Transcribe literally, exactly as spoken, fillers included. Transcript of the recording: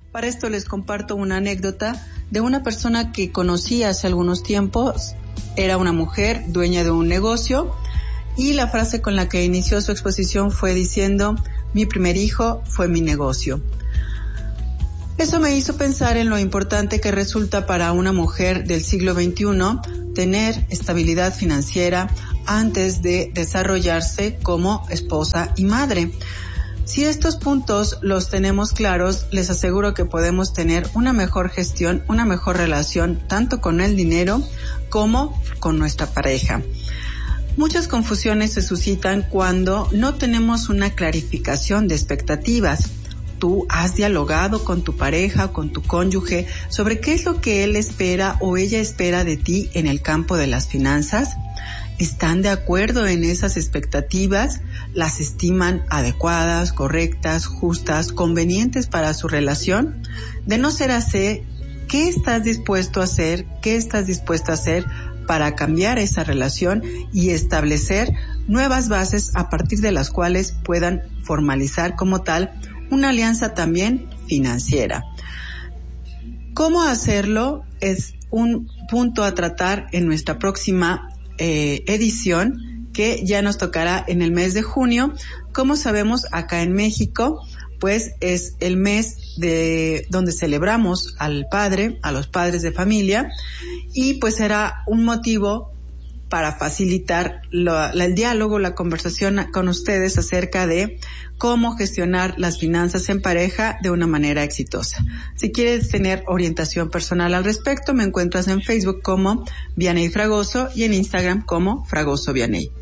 Para esto les comparto una anécdota de una persona que conocí hace algunos tiempos. Era una mujer dueña de un negocio y la frase con la que inició su exposición fue diciendo: mi primer hijo fue mi negocio. Eso me hizo pensar en lo importante que resulta para una mujer del siglo veintiuno tener estabilidad financiera antes de desarrollarse como esposa y madre. Si estos puntos los tenemos claros, les aseguro que podemos tener una mejor gestión, una mejor relación, tanto con el dinero como con nuestra pareja. Muchas confusiones se suscitan cuando no tenemos una clarificación de expectativas. Tú has dialogado con tu pareja, con tu cónyuge, sobre qué es lo que él espera o ella espera de ti en el campo de las finanzas. ¿Están de acuerdo en esas expectativas? ¿Las estiman adecuadas, correctas, justas, convenientes para su relación? De no ser así, ¿qué estás dispuesto a hacer? ¿Qué estás dispuesta a hacer para cambiar esa relación y establecer nuevas bases a partir de las cuales puedan formalizar como tal una alianza también financiera? ¿Cómo hacerlo? Es un punto a tratar en nuestra próxima eh, edición, que ya nos tocará en el mes de junio. Como sabemos, acá en México, pues es el mes de donde celebramos al padre, a los padres de familia, y pues será un motivo para facilitar lo, la, el diálogo, la conversación con ustedes acerca de cómo gestionar las finanzas en pareja de una manera exitosa. Si quieres tener orientación personal al respecto, me encuentras en Facebook como Vianey Fragoso y en Instagram como Fragoso Vianey.